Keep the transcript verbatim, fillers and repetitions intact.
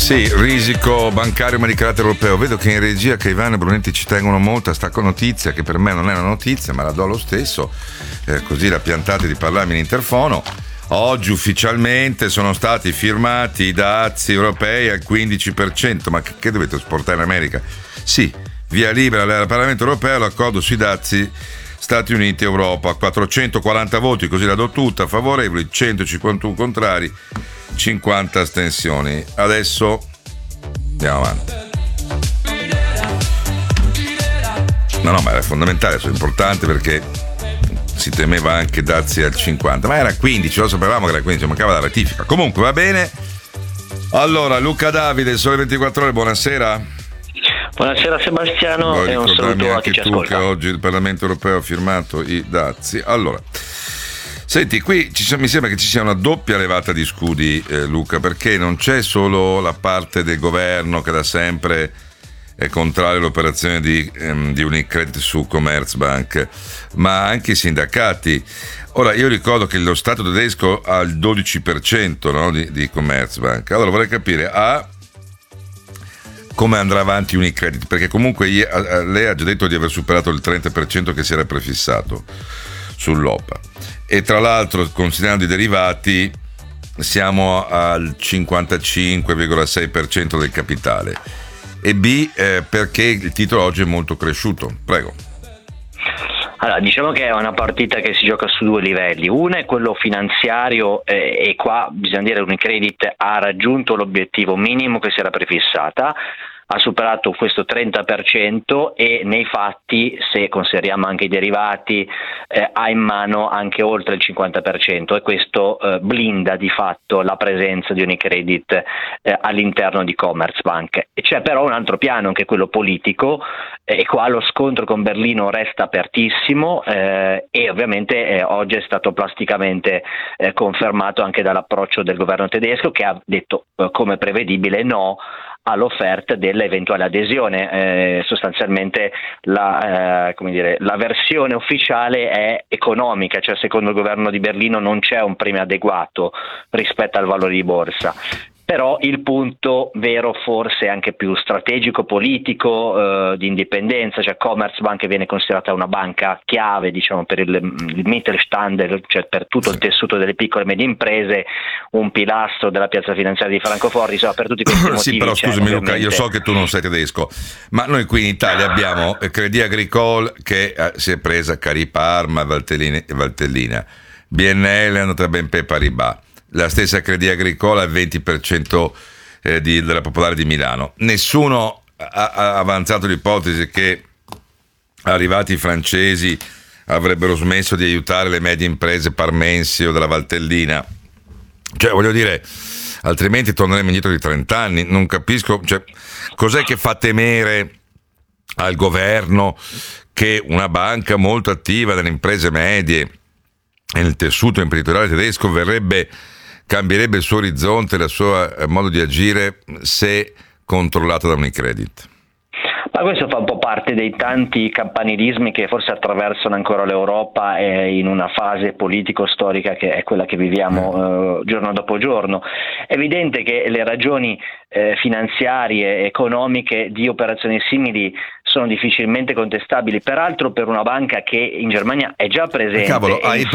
Sì, risico bancario ma di carattere europeo. Vedo che in regia Caivano e Brunetti ci tengono molto a sta notizia, che per me non è una notizia, ma la do lo stesso, eh, così la piantate di parlarmi in interfono. Oggi ufficialmente sono stati firmati i dazi europei al quindici per cento. Ma che, che dovete esportare in America? Sì, via libera al Parlamento europeo l'accordo sui dazi Stati Uniti Europa, quattrocentoquaranta voti, così la do tutta, favorevoli, centocinquantuno contrari, cinquanta astensioni. Adesso andiamo avanti. No, no, ma era fondamentale, sono importante perché si temeva anche dazi al cinquanta, ma era quindici, lo sapevamo che era quindici, mancava la ratifica. Comunque va bene. Allora, Luca Davide, Sole ventiquattro Ore, buonasera. Buonasera Sebastiano. Vuoi e un saluto a chi ci ascolta. Che oggi il Parlamento europeo ha firmato i dazi. Allora, senti, qui ci, mi sembra che ci sia una doppia levata di scudi, eh, Luca, perché non c'è solo la parte del governo che da sempre è contrario all'operazione di, ehm, di Unicredit su Commerzbank, ma anche i sindacati. Ora, io ricordo che lo Stato tedesco ha il dodici per cento, no, di, di Commerzbank. Allora vorrei capire, a come andrà avanti Unicredit, perché comunque lei ha già detto di aver superato il trenta per cento che si era prefissato sull'O P A, e tra l'altro, considerando i derivati, siamo al cinquantacinque virgola sei per cento del capitale. E B, eh, perché il titolo oggi è molto cresciuto. Prego. Allora, diciamo che è una partita che si gioca su due livelli. Uno è quello finanziario, eh, e qua bisogna dire che Unicredit ha raggiunto l'obiettivo minimo che si era prefissata, ha superato questo trenta per cento e nei fatti, se consideriamo anche i derivati, eh, ha in mano anche oltre il cinquanta per cento, e questo eh, blinda di fatto la presenza di Unicredit eh, all'interno di Commerzbank. E c'è però un altro piano, che è quello politico, eh, e qua lo scontro con Berlino resta apertissimo, eh, e ovviamente eh, oggi è stato plasticamente eh, confermato anche dall'approccio del governo tedesco, che ha detto eh, come prevedibile no all'offerta dell'eventuale adesione. Eh, sostanzialmente la, eh, come dire, la versione ufficiale è economica, cioè secondo il governo di Berlino non c'è un premio adeguato rispetto al valore di borsa. Però il punto vero forse anche più strategico, politico, eh, di indipendenza, cioè Commerzbank viene considerata una banca chiave, diciamo, per il, il Mittelstand, cioè per tutto il tessuto delle piccole e medie imprese, un pilastro della piazza finanziaria di Francoforte, insomma, per tutti questi motivi. Sì, però scusami Luca, io so che tu non sei tedesco, ma noi qui in Italia abbiamo Crédit Agricole che eh, si è presa Cariparma e Valtellina, B N L è andata a B N P Paribas, la stessa Crédit Agricole al venti per cento eh, di, della Popolare di Milano. Nessuno ha, ha avanzato l'ipotesi che arrivati i francesi avrebbero smesso di aiutare le medie imprese parmensi o della Valtellina. Cioè, voglio dire, altrimenti torneremo indietro di trenta anni. Non capisco, cioè, cos'è che fa temere al governo che una banca molto attiva nelle imprese medie e nel tessuto imprenditoriale tedesco verrebbe cambierebbe il suo orizzonte, il suo modo di agire se controllata da Unicredit? Ma questo fa un po' parte dei tanti campanilismi che forse attraversano ancora l'Europa eh, in una fase politico-storica che è quella che viviamo eh, giorno dopo giorno. È evidente che le ragioni eh, finanziarie e economiche di operazioni simili sono difficilmente contestabili, peraltro per una banca che in Germania è già presente. Cavolo, hai